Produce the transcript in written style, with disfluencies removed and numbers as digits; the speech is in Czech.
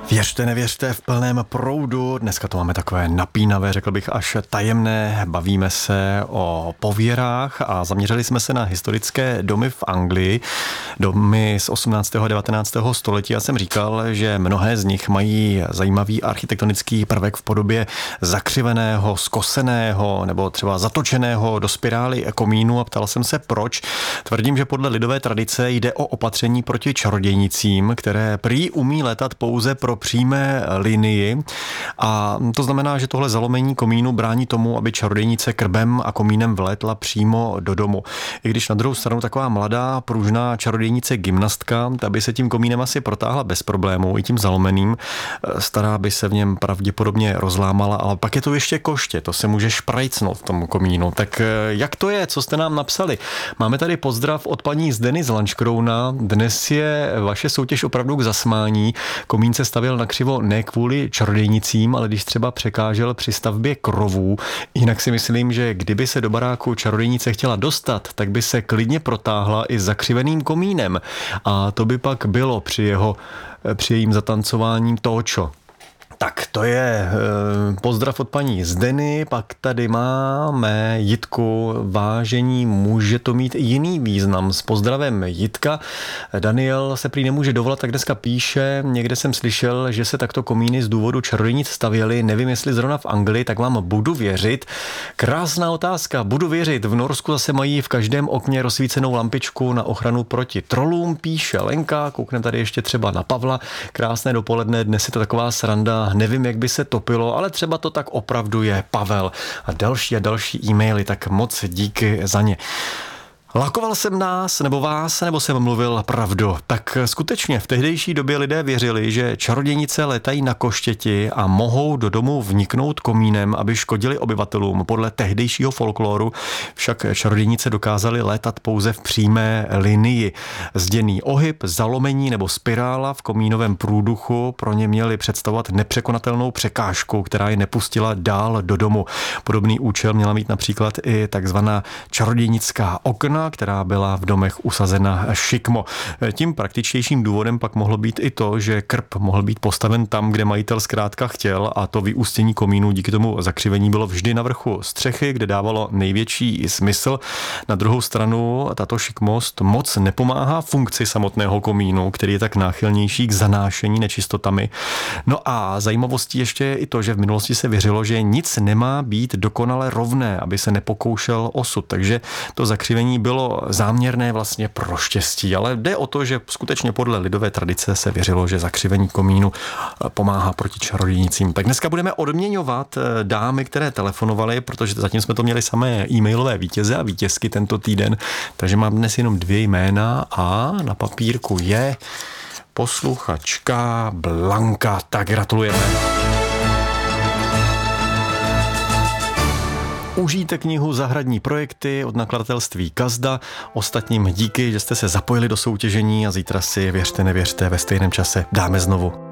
Věřte, nevěřte, v plném proudu. Dneska to máme takové napínavé, řekl bych až tajemné. Bavíme se o pověrách a zaměřili jsme se na historické domy v Anglii. Domy z 18. a 19. století. Já jsem říkal, že mnohé z nich mají zajímavý architektonický prvek v podobě zakřiveného, skoseného nebo třeba zatočeného do spirály komínu a ptal jsem se proč. Tvrdím, že podle lidové tradice jde o opatření proti čarodějnicím, které prý umí létat pouze pro přímé linii a to znamená, že tohle zalomení komínu brání tomu, aby čarodějnice krbem a komínem vlétla přímo do domu. I když na druhou stranu taková mladá, pružná čarodějnice gymnastka, ta by se tím komínem asi protáhla bez problémů, i tím zalomeným. Stará by se v něm pravděpodobně rozlámala, ale pak je to ještě koště, to se může šprajcnout v tom komínu. Tak jak to je, co jste nám napsali? Máme tady pozdrav od paní Zdeny z Lanškrouna. Dnes je vaše soutěž opravdu k zasmání. Komín se stavěl nakřivo ne kvůli čarodějnicím, ale když třeba překážel při stavbě krovů. Jinak si myslím, že kdyby se do baráku čarodějnice chtěla dostat, tak by se klidně protáhla i zakřiveným komínem. A to by pak bylo při jejím zatancováním točo. Tak to je pozdrav od paní Zdeny, pak tady máme Jitku, vážení, může to mít i jiný význam. S pozdravem Jitka. Daniel se prý nemůže dovolat, tak dneska píše, někde jsem slyšel, že se takto komíny z důvodu čarodějnic stavěly, nevím jestli zrovna v Anglii, tak vám budu věřit. Krásná otázka, budu věřit, v Norsku zase mají v každém okně rozsvícenou lampičku na ochranu proti trolům, píše Lenka, koukneme tady ještě třeba na Pavla, krásné dopoledne, dnes je to taková sranda. Nevím, jak by se topilo, ale třeba to tak opravdu je. Pavel a další e-maily, tak moc díky za ně. Lakoval jsem nás, nebo vás, nebo jsem mluvil pravdu. Tak skutečně v tehdejší době lidé věřili, že čarodějnice létají na koštěti a mohou do domu vniknout komínem, aby škodili obyvatelům. Podle tehdejšího folkloru však čarodějnice dokázaly létat pouze v přímé linii. Zděný ohyb, zalomení nebo spirála v komínovém průduchu pro ně měly představovat nepřekonatelnou překážku, která je nepustila dál do domu. Podobný účel měla mít například i takzvaná čarodějnická okna, která byla v domech usazena šikmo. Tím praktičtějším důvodem pak mohlo být i to, že krb mohl být postaven tam, kde majitel zkrátka chtěl a to vyústění komínu díky tomu zakřivení bylo vždy na vrchu střechy, kde dávalo největší smysl. Na druhou stranu tato šikmost moc nepomáhá funkci samotného komínu, který je tak náchylnější k zanášení nečistotami. No a zajímavostí ještě je i to, že v minulosti se věřilo, že nic nemá být dokonale rovné, aby se nepokoušel osud, takže to zakřivení bylo záměrné vlastně pro štěstí, ale jde o to, že skutečně podle lidové tradice se věřilo, že zakřivení komínu pomáhá proti čarodějnicím. Tak dneska budeme odměňovat dámy, které telefonovaly, protože zatím jsme to měli samé e-mailové vítěze a vítězky tento týden, takže mám dnes jenom 2 jména a na papírku je posluchačka Blanka. Tak gratulujeme. Užijte knihu Zahradní projekty od nakladatelství Kazda. Ostatním díky, že jste se zapojili do soutěžení a zítra si, věřte, nevěřte, ve stejném čase dáme znovu.